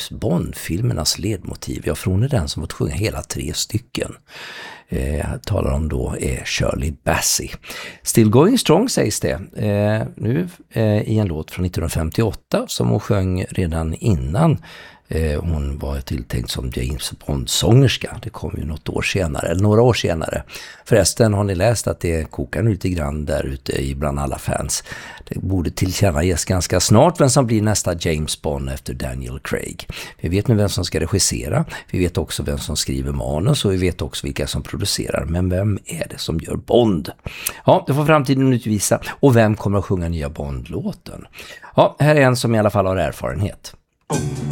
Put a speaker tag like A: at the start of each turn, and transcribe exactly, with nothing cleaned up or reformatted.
A: Bond-filmernas ledmotiv. Jag från den som fått sjunga hela tre stycken. Eh, jag talar om då är Shirley Bassey. Still Going Strong sägs det. Eh, nu eh, i en låt från nittonhundrafemtioåtta som hon sjöng redan innan eh, hon var tilltänkt som James Bond-sångerska. Det kom ju något år senare, eller några år senare. Förresten har ni läst att det kokar nu lite grann där ute i bland alla fans. Det borde tillkännages ganska snart vem som blir nästa James Bond efter Daniel Craig. Vi vet nu vem som ska regissera, vi vet också vem som skriver manus och vi vet också vilka som producerar. Men vem är det som gör Bond? Ja, det får framtiden utvisa. Och vem kommer att sjunga nya Bond-låten? Ja, här är en som i alla fall har erfarenhet.